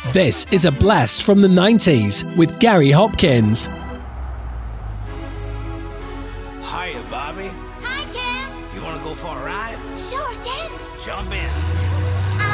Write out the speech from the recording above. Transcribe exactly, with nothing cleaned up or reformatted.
This is a blast from the nineties with Gary Hopkins. Hiya, Bobby. Hi, Ken. You want to go for a ride? Sure, Ken. Jump in.